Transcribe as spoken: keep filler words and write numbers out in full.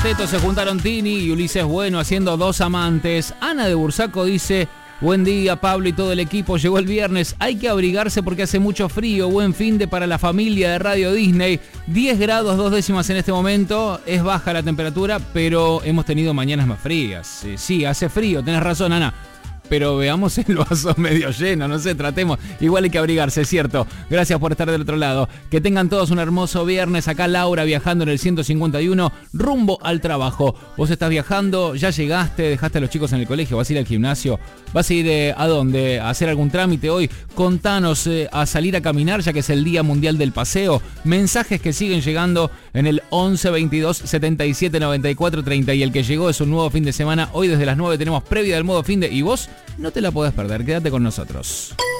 Teto se juntaron Tini y Ulises Bueno haciendo Dos Amantes. Ana de Bursaco dice: buen día, Pablo y todo el equipo. Llegó el viernes. Hay que abrigarse porque hace mucho frío. Buen finde para la familia de Radio Disney. diez grados, dos décimas en este momento. Es baja la temperatura, pero hemos tenido mañanas más frías. Eh, sí, hace frío. Tenés razón, Ana. Pero veamos el vaso medio lleno, no sé, tratemos. Igual hay que abrigarse, es cierto. Gracias por estar del otro lado. Que tengan todos un hermoso viernes. Acá Laura viajando en el ciento cincuenta y uno, rumbo al trabajo. Vos estás viajando, ya llegaste, dejaste a los chicos en el colegio, vas a ir al gimnasio. ¿Vas a ir eh, a dónde? ¿A hacer algún trámite hoy? Contanos, eh, a salir a caminar, ya que es el Día Mundial del Paseo. Mensajes que siguen llegando en el once veintidós setenta y siete noventa y cuatro treinta. Y el que llegó es un nuevo fin de semana. Hoy desde las nueve tenemos previa del modo fin de... ¿Y vos? No te la podés perder, quédate con nosotros.